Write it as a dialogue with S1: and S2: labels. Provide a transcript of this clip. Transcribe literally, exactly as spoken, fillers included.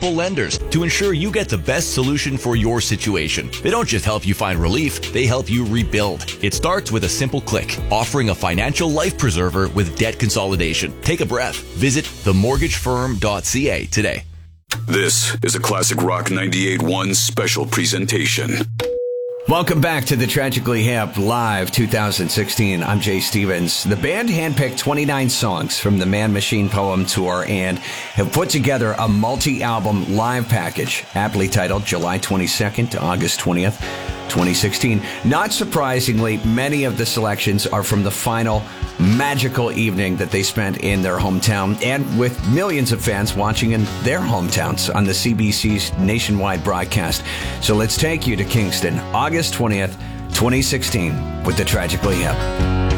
S1: multiple lenders to ensure you get the best solution for your situation. They don't just help you find relief, they help you rebuild. It starts with a simple click, offering a financial life preserver with debt consolidation. Take a breath. Visit the mortgage firm dot c a today.
S2: This is a Classic Rock ninety-eight point one special presentation.
S3: Welcome back to the Tragically Hip Live two thousand sixteen. I'm Jay Stevens. The band handpicked twenty-nine songs from the Man Machine Poem Tour and have put together a multi-album live package, aptly titled July twenty-second to August twentieth, twenty sixteen. Not surprisingly, many of the selections are from the final magical evening that they spent in their hometown and with millions of fans watching in their hometowns on the C B C's nationwide broadcast. So let's take you to Kingston, August twentieth, twenty sixteen with the Tragically Hip.